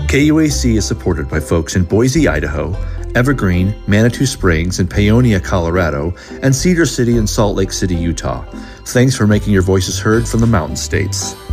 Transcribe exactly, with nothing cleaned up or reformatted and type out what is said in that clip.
K U A C is supported by folks in Boise, Idaho, Evergreen, Manitou Springs, and Paonia, Colorado, and Cedar City and Salt Lake City, Utah. Thanks for making your voices heard from the Mountain States.